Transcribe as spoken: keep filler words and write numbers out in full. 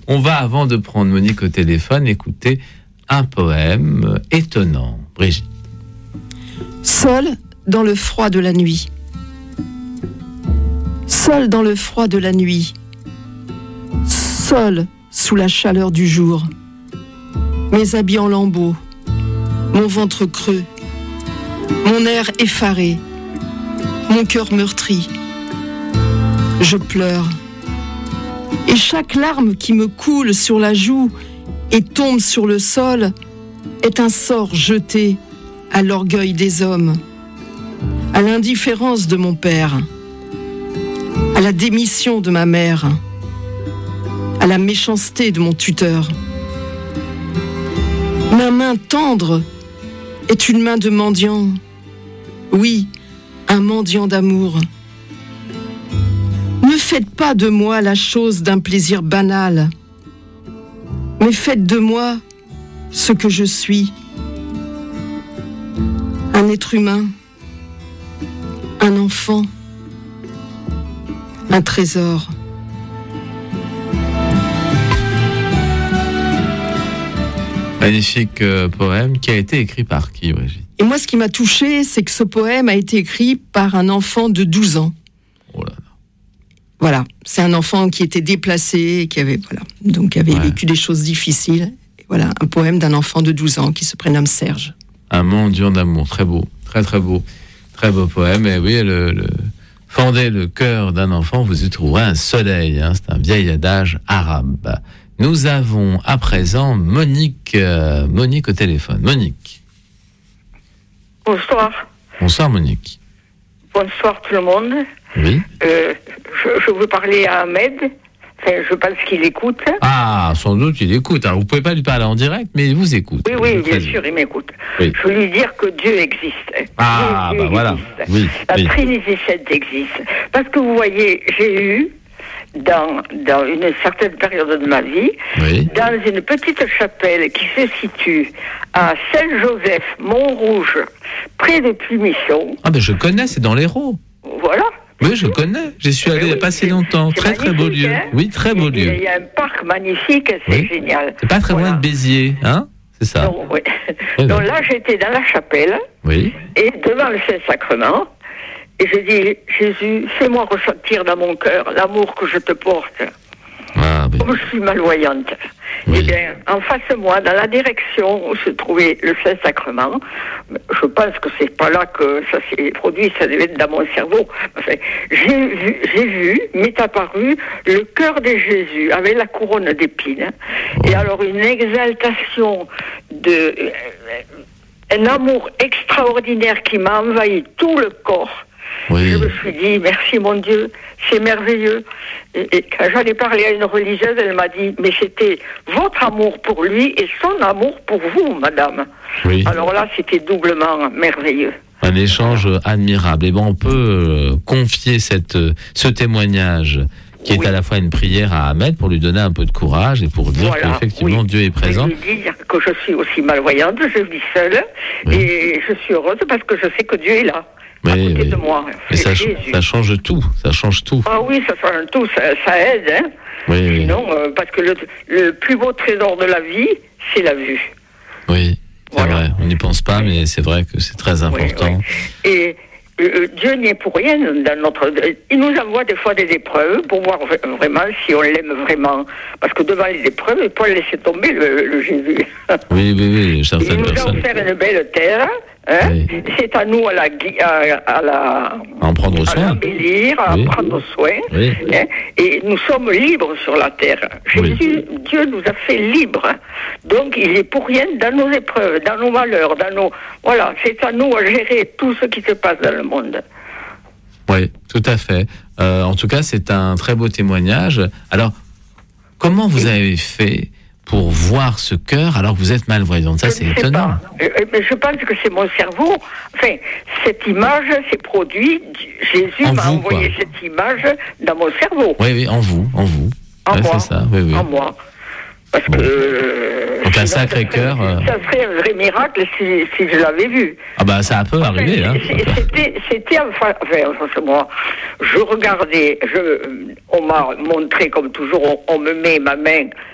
On va, avant de prendre Monique au téléphone, écouter un poème étonnant. Brigitte. Seul dans le froid de la nuit. Seul dans le froid de la nuit. Seul sous la chaleur du jour. Mes habits en lambeaux. Mon ventre creux. Mon air effaré. Mon cœur meurtri. Je pleure. Et chaque larme qui me coule sur la joue et tombe sur le sol est un sort jeté à l'orgueil des hommes, à l'indifférence de mon père, à la démission de ma mère, à la méchanceté de mon tuteur. Ma main tendre est une main de mendiant, oui, un mendiant d'amour. Ne faites pas de moi la chose d'un plaisir banal, mais faites de moi ce que je suis. Un être humain, un enfant, un trésor. Magnifique euh, poème qui a été écrit par qui, Brigitte ? Et moi, ce qui m'a touchée, c'est que ce poème a été écrit par un enfant de douze ans. Oh là là. Voilà, c'est un enfant qui était déplacé, qui avait, voilà, donc qui avait Ouais. vécu des choses difficiles. Et voilà, un poème d'un enfant de douze ans qui se prénomme Serge. Un mendiant d'amour, très beau, très très beau, très beau poème. Et oui, le, le fendez le cœur d'un enfant, vous y trouverez un soleil. Hein, c'est un vieil adage arabe. Nous avons à présent Monique, euh, Monique au téléphone. Monique. Bonsoir. Bonsoir Monique. Bonsoir tout le monde. Oui. Euh, je, je veux parler à Ahmed. Enfin, je pense qu'il écoute. Ah, sans doute il écoute. Alors vous pouvez pas lui parler en direct, mais il vous écoute. Oui, oui, bien sûr, il m'écoute. Oui. Je veux lui dire que Dieu existe. Ah, Dieu bah voilà. existe. Oui, La oui. Trinité sainte existe. Parce que vous voyez, j'ai eu, dans, dans une certaine période de ma vie, Oui. dans une petite chapelle qui se situe à Saint-Joseph, Montrouge, près de Plumisson. Ah ben je connais, c'est dans l'Hérault. Voilà. Oui, je connais. J'y suis allé il n'y a pas si longtemps. C'est Très très beau magnifique, lieu. hein. Oui, très beau Il y a- lieu. Il y a un parc magnifique, c'est Oui. génial. C'est pas très Voilà. loin de Béziers, hein ? C'est ça. Donc, oui. Oui, Donc oui. là, j'étais dans la chapelle, Oui. et devant le Saint-Sacrement, et je dis, Jésus, fais-moi ressentir dans mon cœur l'amour que je te porte. Ah, oui. Comme je suis malvoyante. Oui. Eh bien, en face de moi, dans la direction où se trouvait le Saint-Sacrement, je pense que c'est pas là que ça s'est produit, ça devait être dans mon cerveau. Enfin, j'ai vu, j'ai vu, m'est apparu le cœur de Jésus avec la couronne d'épines. Et alors une exaltation de, euh, un amour extraordinaire qui m'a envahi tout le corps. Oui. Je me suis dit, merci mon Dieu, c'est merveilleux. Et, et quand j'en ai parlé à une religieuse, elle m'a dit, mais c'était votre amour pour lui et son amour pour vous, madame. Oui. Alors là, c'était doublement merveilleux. Un échange admirable. Et bon, on peut euh, confier cette, euh, ce témoignage qui est Oui. à la fois une prière à Ahmed pour lui donner un peu de courage et pour dire Voilà, qu'effectivement oui. Dieu est présent. Je lui dis que je suis aussi malvoyante, je vis seule, Oui. et je suis heureuse parce que je sais que Dieu est là, à Oui, côté oui. de moi. Mais C'est ça, Jésus. ça change tout. Ça change tout. Ah oui, ça change tout, ça, ça aide, hein. Oui, oui. Sinon, euh, parce que le, le plus beau trésor de la vie, c'est la vue. Oui, c'est Voilà. vrai. On n'y pense pas, mais c'est vrai que c'est très important. Oui, oui. Et euh, Dieu n'y est pour rien dans notre. Il nous envoie des fois des épreuves pour voir v- vraiment si on l'aime vraiment. Parce que devant les épreuves, il peut laisser tomber le, le Jésus. Oui, oui, oui. Il Certaines nous a personnes. offert une belle terre. Hein. Oui. C'est à nous à la, gui- à, à la À en prendre à soin. l'embellir, à Oui. prendre soin. Oui. Hein. Et nous sommes libres sur la terre. Oui. Jésus, Dieu nous a fait libres. Donc il est pour rien dans nos épreuves, dans nos malheurs, dans nos. Voilà, c'est à nous à gérer tout ce qui se passe dans le monde. Oui, tout à fait. Euh, en tout cas, c'est un très beau témoignage. Alors, comment vous avez fait pour voir ce cœur alors que vous êtes malvoyante? Ça, Je c'est ne sais étonnant. pas. Euh, Mais je pense que c'est mon cerveau. Enfin, cette image s'est produite. Jésus En m'a vous, envoyé quoi. cette image dans mon cerveau. Oui, oui, en vous, en vous. En Ouais, moi. c'est ça, oui, oui. En moi. Parce Bon. que. euh, Donc, un sinon, sacré ça serait- cœur, euh. Ça serait un vrai miracle si, si je l'avais vu. Ah bah, ça peut Enfin, arriver, hein. c'est- C'était, c'était enfin, enfin, franchement, je regardais, je, on m'a montré comme toujours, on, on me met ma main